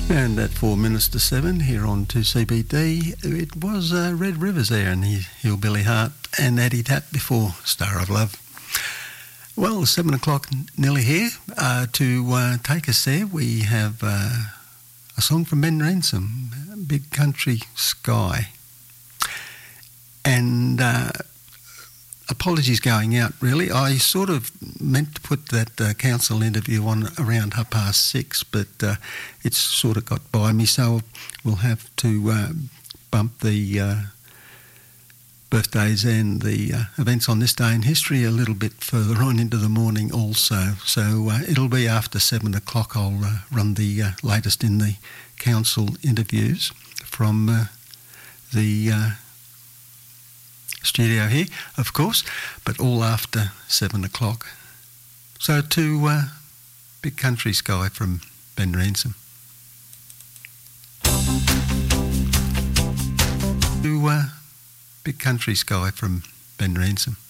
And at 4 minutes to 7 here on 2CBD, it was Red Rivers there and Hillbilly Heart and Addie Tap before Star of Love. Well, 7 o'clock nearly here. To take us there, we have a song from Ben Ransom, Big Country Sky. And apologies going out, really. I sort of meant to put that council interview on around 6:30, but it's sort of got by me, so we'll have to bump the birthdays and the events on this day in history a little bit further on into the morning also. So it'll be after 7 o'clock. I'll run the latest in the council interviews from the studio here, of course, but all after 7 o'clock. So to Big Country Sky from Ben Ransom. To Big Country Sky from Ben Ransom.